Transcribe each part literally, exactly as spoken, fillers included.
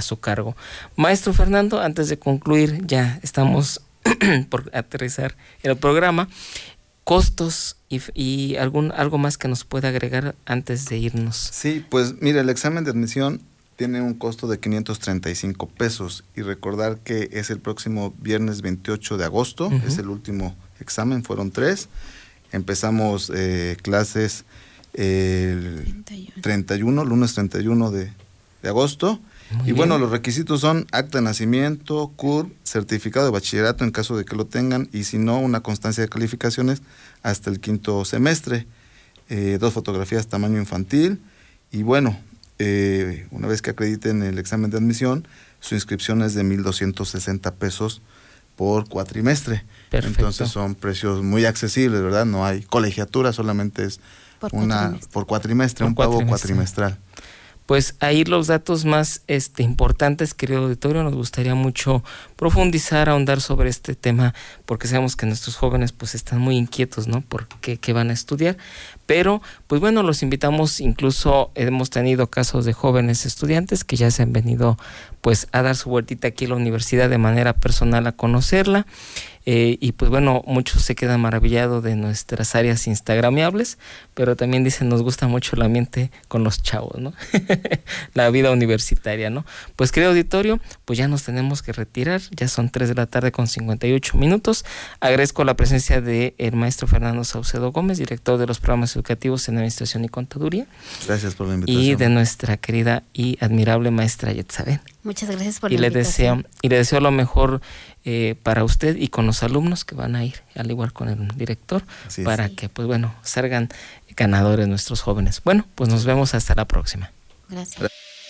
a su cargo. Maestro Fernando, antes de concluir, ya estamos por aterrizar el programa, costos y, y algún algo más que nos pueda agregar antes de irnos. Sí, pues mira, el examen de admisión tiene un costo de quinientos treinta y cinco pesos y recordar que es el próximo viernes veintiocho de agosto, uh-huh. es el último examen, fueron tres. Empezamos eh, clases el treinta y uno. treinta y uno, lunes treinta y uno de, de agosto. Muy y bien. Bueno, los requisitos son acta de nacimiento, C U R, certificado de bachillerato en caso de que lo tengan, y si no, una constancia de calificaciones hasta el quinto semestre, eh, dos fotografías tamaño infantil, y bueno, eh, una vez que acrediten el examen de admisión, su inscripción es de mil doscientos sesenta pesos por cuatrimestre. Perfecto. Entonces son precios muy accesibles, ¿verdad? No hay colegiatura, solamente es por una cuatrimestre. por cuatrimestre, por un pago cuatrimestral. Pues ahí los datos más este, importantes, querido auditorio. Nos gustaría mucho profundizar, ahondar sobre este tema, porque sabemos que nuestros jóvenes pues están muy inquietos, ¿no? Por qué, qué van a estudiar. Pero, pues bueno, los invitamos, incluso hemos tenido casos de jóvenes estudiantes que ya se han venido pues a dar su vueltita aquí a la universidad de manera personal a conocerla. Eh, y pues bueno, muchos se quedan maravillados de nuestras áreas instagramiables, pero también dicen, nos gusta mucho el ambiente con los chavos, ¿no? La vida universitaria, ¿no? Pues querido auditorio, pues ya nos tenemos que retirar, ya son tres de la tarde con cincuenta y ocho minutos. Agradezco la presencia del maestro Fernando Saucedo Gómez, director de los programas educativos en Administración y Contaduría. Gracias por la invitación. Y de nuestra querida y admirable maestra Yetzaben. Muchas gracias por y la le invitación. Deseo, y le deseo lo mejor eh, para usted y con los alumnos que van a ir, al igual con el director, Así para es. que, pues bueno, salgan ganadores nuestros jóvenes. Bueno, pues nos vemos hasta la próxima. Gracias.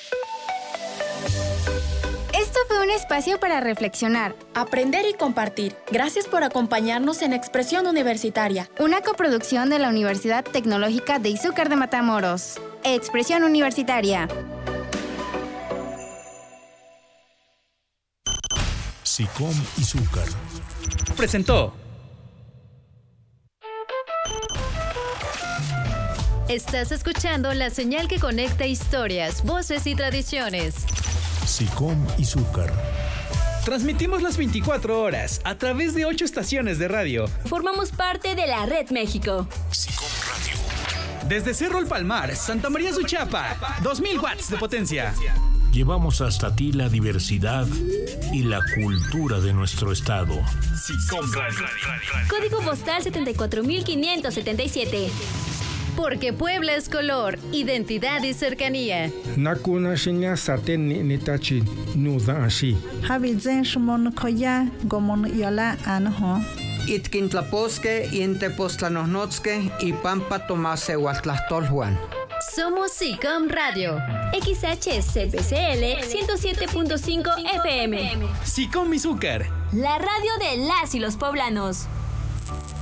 Esto fue un espacio para reflexionar, aprender y compartir. Gracias por acompañarnos en Expresión Universitaria, una coproducción de la Universidad Tecnológica de Izúcar de Matamoros. Expresión Universitaria. SICOM Izúcar presentó. Estás escuchando la señal que conecta historias, voces y tradiciones. SICOM Izúcar. Transmitimos las veinticuatro horas a través de ocho estaciones de radio. Formamos parte de la Red México. SICOM Radio. Desde Cerro El Palmar, Santa María Suchiapa, dos mil watts de potencia. Llevamos hasta ti la diversidad y la cultura de nuestro estado. SICOM Radio. Código postal setenta y cuatro mil quinientos setenta y siete. Porque Puebla es color, identidad y cercanía. Nakuna shinya saten nitachi nuda ashi. Habizen shmon koya gomon yala anho. Itkintlaposque intepostlanosnotske y pampa tomase huatlastolhuan. Somos SICOM Radio, X H C P C L ciento siete punto cinco F M. SICOM Izúcar, la radio de las y los poblanos.